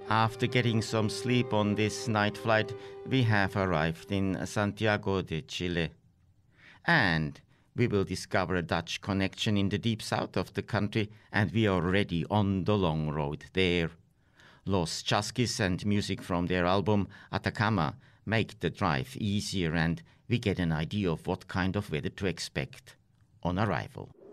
After getting some sleep on this night flight, we have arrived in Santiago de Chile. And we will discover a Dutch connection in the deep south of the country, and we are already on the long road there. Los Chasquis and music from their album Atacama make the drive easier, and we get an idea of what kind of weather to expect on arrival.